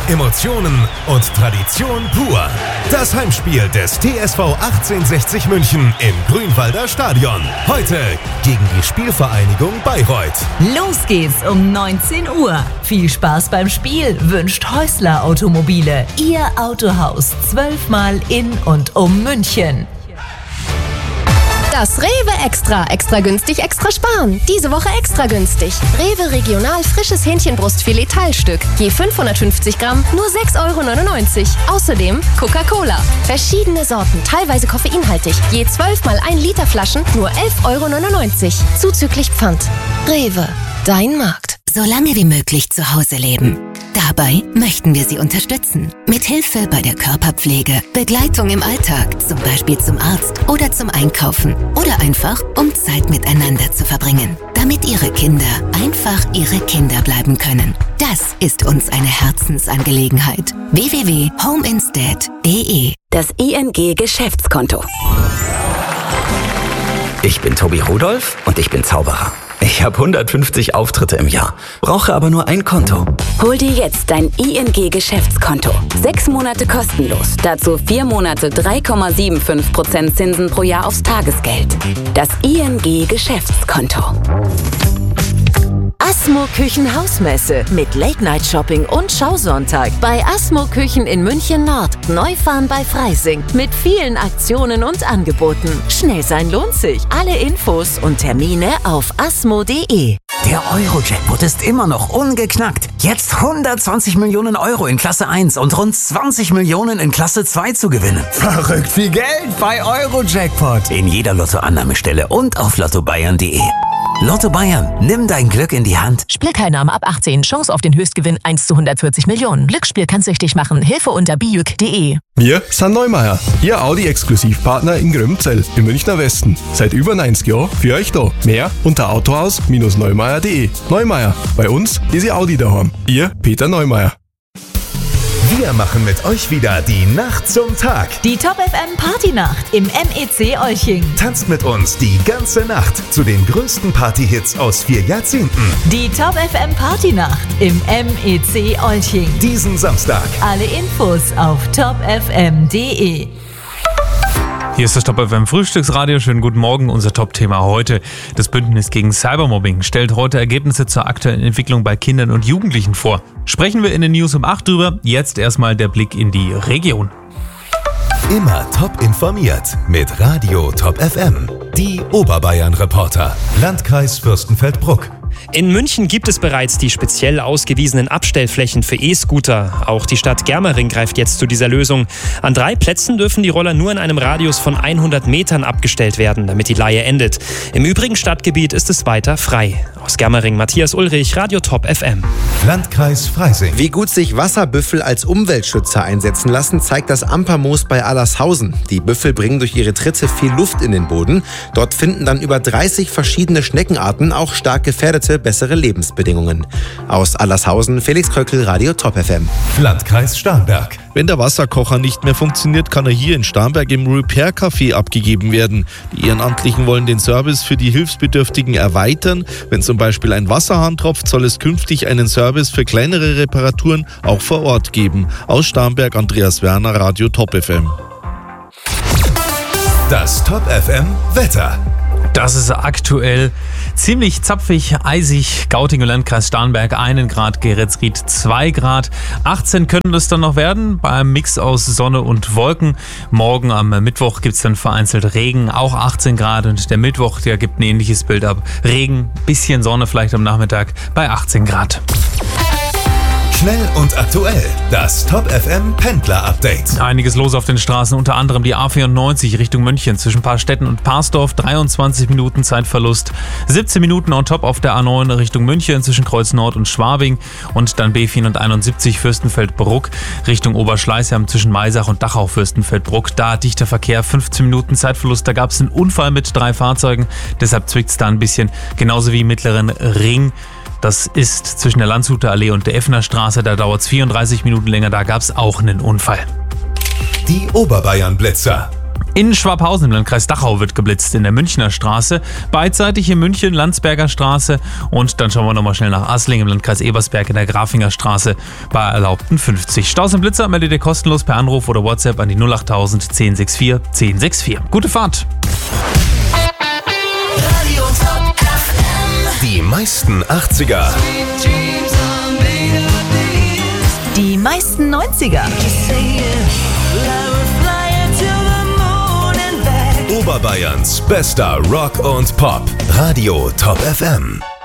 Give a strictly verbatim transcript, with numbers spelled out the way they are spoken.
Emotionen und Tradition pur. Das Heimspiel des T S V achtzehnhundertsechzig München im Grünwalder Stadion. Heute gegen die Spielvereinigung Bayreuth. Los geht's um neunzehn Uhr. Viel Spaß beim Spiel wünscht Häusler Automobile. Ihr Autohaus zwölfmal in und um München. Das Rewe Extra. Extra günstig, extra sparen. Diese Woche extra günstig. Rewe Regional frisches Hähnchenbrustfilet Teilstück. Je fünfhundertfünfzig Gramm, nur sechs Euro neunundneunzig. Außerdem Coca-Cola. Verschiedene Sorten, teilweise koffeinhaltig. Je zwölf mal ein Liter Flaschen, nur elf Euro neunundneunzig. Zuzüglich Pfand. Rewe, dein Markt. So lange wie möglich zu Hause leben. Dabei möchten wir Sie unterstützen. Mit Hilfe bei der Körperpflege, Begleitung im Alltag, zum Beispiel zum Arzt oder zum Einkaufen. Oder einfach, um Zeit miteinander zu verbringen. Damit Ihre Kinder einfach Ihre Kinder bleiben können. Das ist uns eine Herzensangelegenheit. w w w punkt homeinstead punkt d e Das I N G Geschäftskonto. Ich bin Tobi Rudolph und ich bin Zauberer. Ich habe hundertfünfzig Auftritte im Jahr, brauche aber nur ein Konto. Hol dir jetzt dein I N G Geschäftskonto. Sechs Monate kostenlos. Dazu vier Monate drei Komma fünfundsiebzig Prozent Zinsen pro Jahr aufs Tagesgeld. Das I N G Geschäftskonto. Asmo Küchen Hausmesse mit Late-Night-Shopping und Schausonntag bei Asmo Küchen in München Nord. Neufahren bei Freising mit vielen Aktionen und Angeboten. Schnell sein lohnt sich. Alle Infos und Termine auf asmo punkt d e. Der Euro-Jackpot ist immer noch ungeknackt. Jetzt hundertzwanzig Millionen Euro in Klasse eins und rund zwanzig Millionen in Klasse zwei zu gewinnen. Verrückt viel Geld bei Euro-Jackpot. In jeder Lottoannahmestelle und auf lotto bayern punkt d e. Lotto Bayern, nimm dein Glück in die Hand. Spielteilnahme ab achtzehn. Chance auf den Höchstgewinn eins zu hundertvierzig Millionen. Glücksspiel kann süchtig machen. Hilfe unter bijuk punkt d e. Wir sind Neumeier, Ihr Audi-Exklusivpartner in Grömzell im Münchner Westen. Seit über neunzig Jahren für euch da. Mehr unter autohaus Bindestrich neumeier punkt d e. Neumeier, bei uns ist Ihr Audi daheim. Ihr Peter Neumeier. Wir machen mit euch wieder die Nacht zum Tag. Die Top F M Partynacht im M E C Olching. Tanzt mit uns die ganze Nacht zu den größten Partyhits aus vier Jahrzehnten. Die Top F M Partynacht im M E C Olching. Diesen Samstag. Alle Infos auf top f m punkt d e. Hier ist das Top F M Frühstücksradio. Schönen guten Morgen. Unser Top-Thema heute. Das Bündnis gegen Cybermobbing stellt heute Ergebnisse zur aktuellen Entwicklung bei Kindern und Jugendlichen vor. Sprechen wir in den News um acht drüber. Jetzt erstmal der Blick in die Region. Immer top informiert mit Radio Top F M. Die Oberbayern-Reporter. Landkreis Fürstenfeldbruck. In München gibt es bereits die speziell ausgewiesenen Abstellflächen für E-Scooter. Auch die Stadt Germering greift jetzt zu dieser Lösung. An drei Plätzen dürfen die Roller nur in einem Radius von hundert Metern abgestellt werden, damit die Leihe endet. Im übrigen Stadtgebiet ist es weiter frei. Aus Germering Matthias Ulrich, Radio Top F M. Landkreis Freising. Wie gut sich Wasserbüffel als Umweltschützer einsetzen lassen, zeigt das Ampermoos bei Allershausen. Die Büffel bringen durch ihre Tritte viel Luft in den Boden. Dort finden dann über dreißig verschiedene Schneckenarten, auch stark gefährdete, bessere Lebensbedingungen. Aus Allershausen, Felix Kröckl, Radio Top F M. Landkreis Starnberg. Wenn der Wasserkocher nicht mehr funktioniert, kann er hier in Starnberg im Repair Café abgegeben werden. Die Ehrenamtlichen wollen den Service für die Hilfsbedürftigen erweitern. Wenn zum Beispiel ein Wasserhahn tropft, soll es künftig einen Service für kleinere Reparaturen auch vor Ort geben. Aus Starnberg Andreas Werner, Radio Top F M. Das Top F M Wetter. Das ist aktuell ziemlich zapfig, eisig. Gauting und Landkreis Starnberg einen Grad, Geretsried zwei Grad. achtzehn können es dann noch werden beim Mix aus Sonne und Wolken. Morgen am Mittwoch gibt es dann vereinzelt Regen, auch achtzehn Grad. Und der Mittwoch, der gibt ein ähnliches Bild ab. Regen, bisschen Sonne vielleicht am Nachmittag bei achtzehn Grad. Schnell und aktuell. Das Top F M Pendler Update. Einiges los auf den Straßen, unter anderem die A vierundneunzig Richtung München zwischen Paarstetten und Parsdorf, dreiundzwanzig Minuten Zeitverlust, siebzehn Minuten on top auf der A neun Richtung München zwischen Kreuz Nord und Schwabing und dann B vierhunderteinundsiebzig Fürstenfeldbruck Richtung Oberschleißheim zwischen Maisach und Dachau Fürstenfeldbruck. Da dichter Verkehr, fünfzehn Minuten Zeitverlust, da gab es einen Unfall mit drei Fahrzeugen, deshalb zwickt es da ein bisschen, genauso wie im mittleren Ring. Das ist zwischen der Landshuter Allee und der Effner Straße, da dauert es vierunddreißig Minuten länger, da gab es auch einen Unfall. Die Oberbayern Blitzer. In Schwabhausen im Landkreis Dachau wird geblitzt in der Münchner Straße. Beidseitig in München, Landsberger Straße. Und dann schauen wir nochmal schnell nach Asling im Landkreis Ebersberg in der Grafinger Straße bei erlaubten fünfzig. Staus und Blitzer meldet ihr kostenlos per Anruf oder WhatsApp an die null achttausend zehn sechs vier zehn sechs vier. Gute Fahrt! Die meisten achtziger. Die meisten neunziger. Oberbayerns bester Rock und Pop. Radio Top F M.